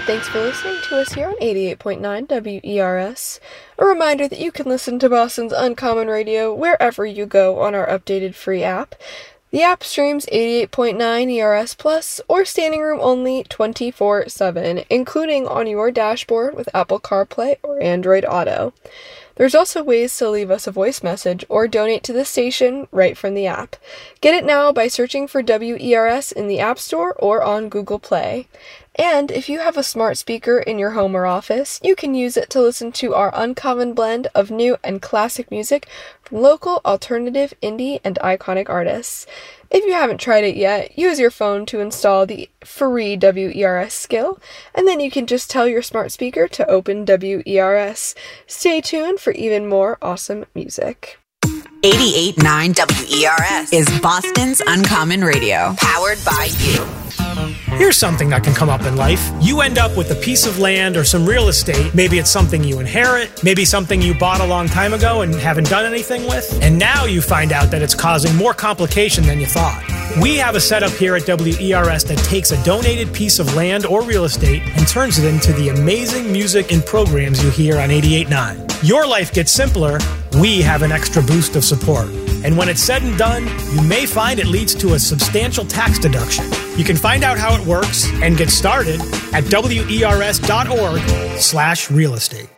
Thanks for listening to us here on 88.9 WERS. A reminder that you can listen to Boston's Uncommon Radio wherever you go on our updated free app. The app streams 88.9 ERS Plus or Standing Room only 24/7, including on your dashboard with Apple CarPlay or Android Auto. There's also ways to leave us a voice message or donate to the station right from the app. Get it now by searching for WERS in the App Store or on Google Play. And if you have a smart speaker in your home or office, you can use it to listen to our uncommon blend of new and classic music from local, alternative, indie, and iconic artists. If you haven't tried it yet, use your phone to install the free WERS skill, and then you can just tell your smart speaker to open WERS. Stay tuned for even more awesome music. 88.9 WERS is Boston's Uncommon Radio, powered by you. Here's something that can come up in life. You end up with a piece of land or some real estate. Maybe it's something you inherit, maybe something you bought a long time ago and haven't done anything with, and now you find out that it's causing more complication than you thought. We have a setup here at WERS that takes a donated piece of land or real estate and turns it into the amazing music and programs you hear on 88.9. Your life gets simpler, we have an extra boost of support. And when it's said and done, you may find it leads to a substantial tax deduction. You can find out how it works and get started at WERS.org/real estate.